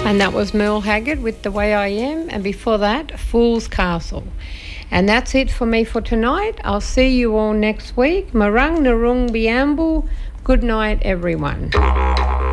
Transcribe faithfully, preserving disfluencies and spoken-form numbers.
And that was Merle Haggard with The Way I Am, and before that, Fool's Castle. And that's it for me for tonight. I'll see you all next week. Marang Narung Biambu. Good night, everyone.